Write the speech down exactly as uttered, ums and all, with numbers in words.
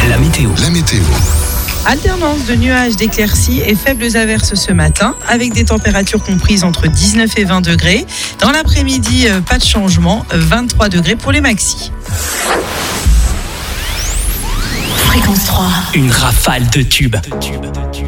La météo. La météo. Alternance de nuages, d'éclaircies et faibles averses ce matin, avec des températures comprises entre dix-neuf et vingt degrés. Dans l'après-midi, pas de changement, vingt-trois degrés pour les maxis. Fréquence trois. Une rafale de tubes.